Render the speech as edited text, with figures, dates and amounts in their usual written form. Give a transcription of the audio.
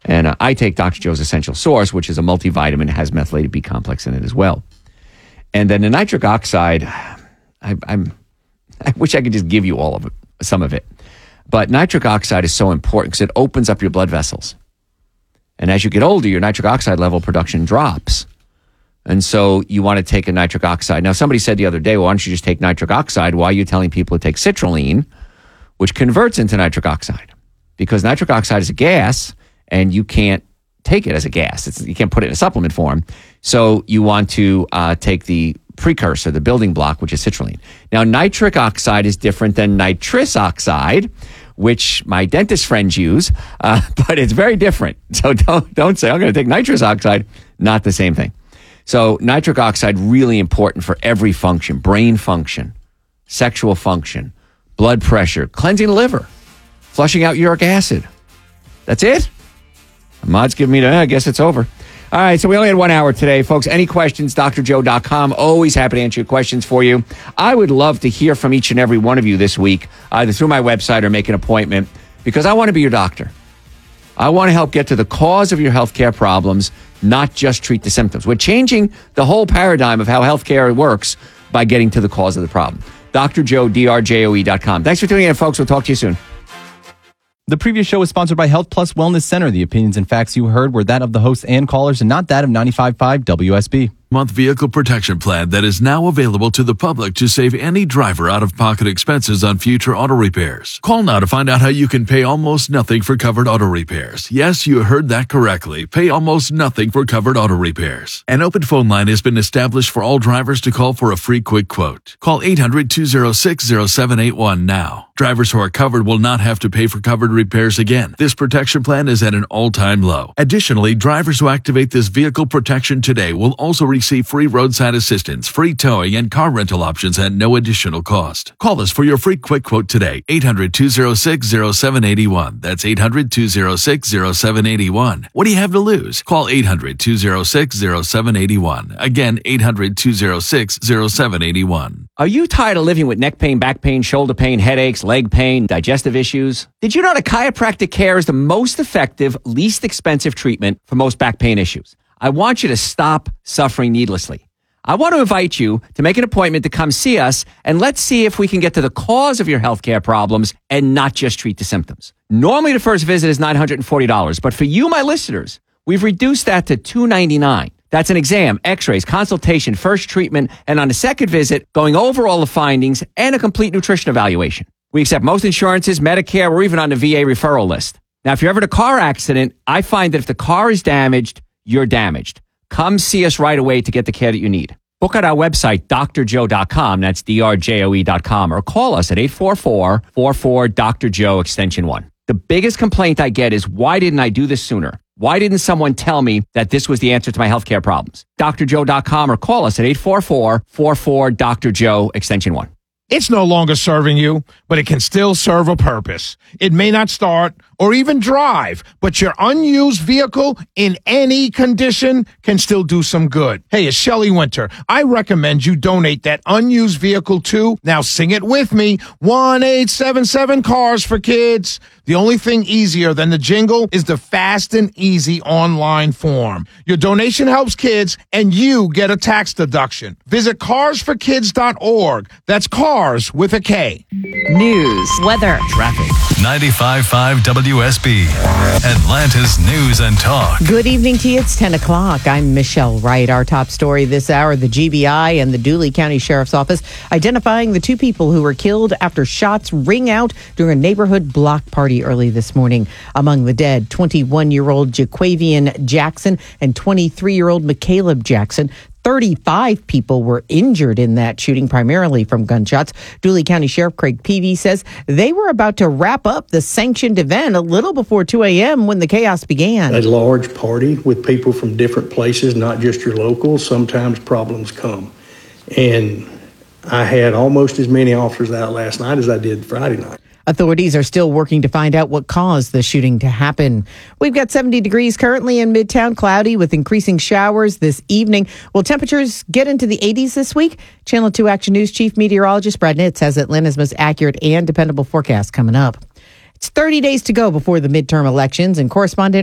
And I take Dr. Joe's Essential Source, which is a multivitamin, has methylated B complex in it as well. And then the nitric oxide, I wish I could just give you all of it, some of it. But nitric oxide is so important because it opens up your blood vessels. And as you get older, your nitric oxide level production drops. And so you want to take a nitric oxide. Now, somebody said the other day, well, why don't you just take nitric oxide? Why are you telling people to take citrulline, which converts into nitric oxide? Because nitric oxide is a gas, and you can't take it as a gas. You can't put it in a supplement form. So you want to take the precursor, the building block, which is citrulline. Now, nitric oxide is different than nitrous oxide, which my dentist friends use, but it's very different. So don't say, I'm going to take nitrous oxide. Not the same thing. So nitric oxide, really important for every function: brain function, sexual function, blood pressure, cleansing the liver, flushing out uric acid. That's it? Ahmad's giving me I guess it's over. All right, so we only had 1 hour today. Folks, any questions, drjoe.com. Always happy to answer your questions for you. I would love to hear from each and every one of you this week, either through my website or make an appointment, because I want to be your doctor. I want to help get to the cause of your healthcare problems, not just treat the symptoms. We're changing the whole paradigm of how healthcare works by getting to the cause of the problem. drjoe, drjoe.com. Thanks for tuning in, folks. We'll talk to you soon. The previous show was sponsored by Health Plus Wellness Center. The opinions and facts you heard were that of the hosts and callers and not that of 95.5 WSB. Month vehicle protection plan that is now available to the public to save any driver out-of-pocket expenses on future auto repairs. Call now to find out how you can pay almost nothing for covered auto repairs. Yes, you heard that correctly. Pay almost nothing for covered auto repairs. An open phone line has been established for all drivers to call for a free quick quote. Call 800-206-0781 now. Drivers who are covered will not have to pay for covered repairs again. This protection plan is at an all-time low. Additionally, drivers who activate this vehicle protection today will also receive free roadside assistance, free towing, and car rental options at no additional cost. Call us for your free quick quote today. 800-206-0781. That's 800-206-0781. What do you have to lose? Call 800-206-0781. Again, 800-206-0781. Are you tired of living with neck pain, back pain, shoulder pain, headaches, leg pain, digestive issues? Did you know that chiropractic care is the most effective, least expensive treatment for most back pain issues? I want you to stop suffering needlessly. I want to invite you to make an appointment to come see us, and let's see if we can get to the cause of your healthcare problems and not just treat the symptoms. Normally, the first visit is $940, but for you, my listeners, we've reduced that to $299. That's an exam, x-rays, consultation, first treatment, and on the second visit, going over all the findings and a complete nutrition evaluation. We accept most insurances, Medicare, or even on the VA referral list. Now, if you're ever in a car accident, I find that if the car is damaged, you're damaged. Come see us right away to get the care that you need. Book at our website, drjoe.com. That's drjoe.com. Or call us at 844-44-DR-JOE, extension 1. The biggest complaint I get is, why didn't I do this sooner? Why didn't someone tell me that this was the answer to my healthcare problems? drjoe.com or call us at 844-44-DR-JOE, extension 1. It's no longer serving you, but it can still serve a purpose. It may not start or even drive, but your unused vehicle in any condition can still do some good. Hey, it's Shelley Winter. I recommend you donate that unused vehicle to, now sing it with me, 1-877-CARS-FOR-KIDS. The only thing easier than the jingle is the fast and easy online form. Your donation helps kids, and you get a tax deduction. Visit carsforkids.org. That's cars with a K. News, weather, Traffic. 95.5 WSB, Atlanta's News and Talk. Good evening to you. It's 10 o'clock. I'm Michelle Wright. Our top story this hour, the GBI and the Dooley County Sheriff's Office identifying the two people who were killed after shots ring out during a neighborhood block party early this morning. Among the dead, 21-year-old Jaquavian Jackson and 23-year-old McCaleb Jackson. 35 people were injured in that shooting, primarily from gunshots. Dooley County Sheriff Craig Peavy says they were about to wrap up the sanctioned event a little before 2 a.m. when the chaos began. A large party with people from different places, not just your locals, sometimes problems come. And I had almost as many officers out last night as I did Friday night. Authorities are still working to find out what caused the shooting to happen. We've got 70 degrees currently in Midtown, cloudy with increasing showers this evening. Will temperatures get into the 80s this week? Channel 2 Action News Chief Meteorologist Brad Nitt says Atlanta's most accurate and dependable forecast coming up. It's 30 days to go before the midterm elections, and correspondent